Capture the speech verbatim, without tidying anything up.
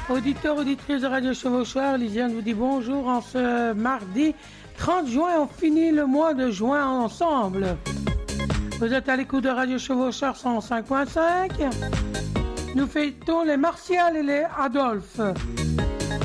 Auditeurs, auditrices de Radio Chevaucheur, Lisiane vous dit bonjour en ce mardi trente juin. On finit le mois de juin ensemble. Vous êtes à l'écoute de Radio Chevaucheur cent cinq point cinq. Nous fêtons les Martial et les Adolphe.